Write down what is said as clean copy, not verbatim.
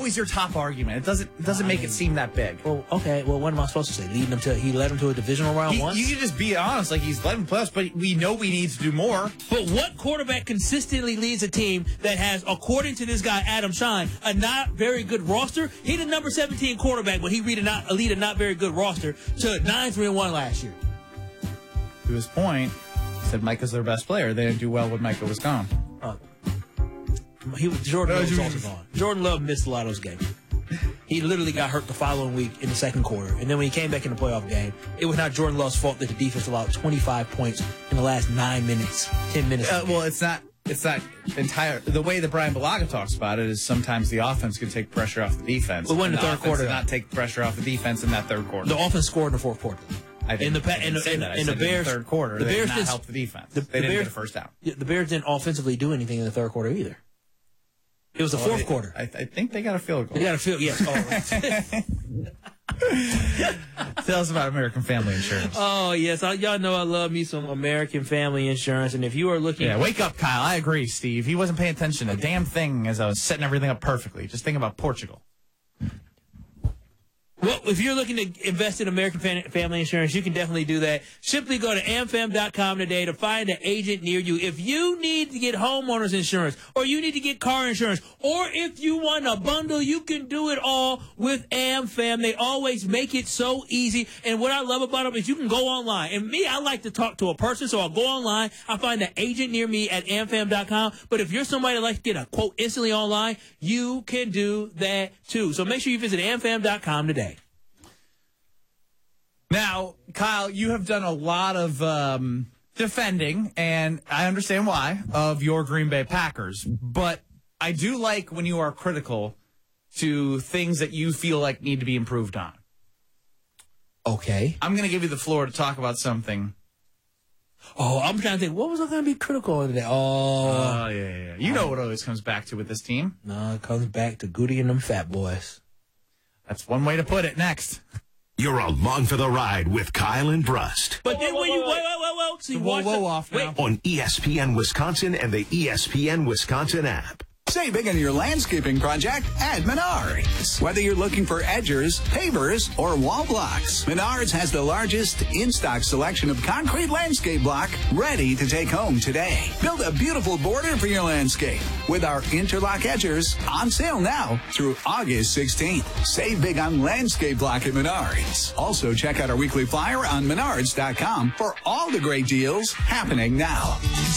always your top argument. It doesn't make it seem that big. Well, okay. Well, what am I supposed to say? He led them to a divisional round once? You can just be honest, like he's led them playoffs, but we know we need to do more. But what quarterback consistently leads a team that has, according to this guy, Adam Shine, a not very good roster? He the number 17 quarterback, but he lead a not very good roster to 9-3-1 last year. To his point, he said Micah's their best player. They didn't do well when Micah was gone. Jordan Love was also gone. Jordan Love missed a lot of those games. He literally got hurt the following week in the second quarter. And then when he came back in the playoff game, it was not Jordan Love's fault that the defense allowed 25 points in the last 9 minutes, 10 minutes. Well, it's not entire. The way that Brian Bulaga talks about it is sometimes the offense can take pressure off the defense. But when the third quarter, not take pressure off the defense in that third quarter. The offense scored in the fourth quarter. In the Bears, third quarter, the Bears did not help the defense. They didn't get a first down. The Bears didn't offensively do anything in the third quarter either. It was the fourth quarter. I think they got a field goal. They got a field, yes. Tell us about American Family Insurance. Oh, yes. Y'all know I love me some American Family Insurance. And if you are looking... Yeah, wake up, Kyle. I agree, Steve. He wasn't paying attention to a damn thing as I was setting everything up perfectly. Just think about Portugal. Well, if you're looking to invest in American Family Insurance, you can definitely do that. Simply go to amfam.com today to find an agent near you. If you need to get homeowners insurance, or you need to get car insurance, or if you want a bundle, you can do it all with AmFam. They always make it so easy. And what I love about them is you can go online. And me, I like to talk to a person, so I'll go online. I find an agent near me at amfam.com. But if you're somebody that likes to get a quote instantly online, you can do that too. So make sure you visit amfam.com today. Now, Kyle, you have done a lot of defending, and I understand why, of your Green Bay Packers. But I do like when you are critical to things that you feel like need to be improved on. Okay. I'm going to give you the floor to talk about something. Oh, I'm trying to think. What was I going to be critical of today? Oh, yeah. You know what it always comes back to with this team. No, it comes back to Goody and them fat boys. That's one way to put it. Next. You're along for the ride with Kyle and Brust. But then when you see, off now. On ESPN Wisconsin and the ESPN Wisconsin app. Save big on your landscaping project at Menards. Whether you're looking for edgers, pavers, or wall blocks, Menards has the largest in-stock selection of concrete landscape block ready to take home today. Build a beautiful border for your landscape with our interlock edgers on sale now through August 16th. Save big on landscape block at Menards. Also, check out our weekly flyer on Menards.com for all the great deals happening now.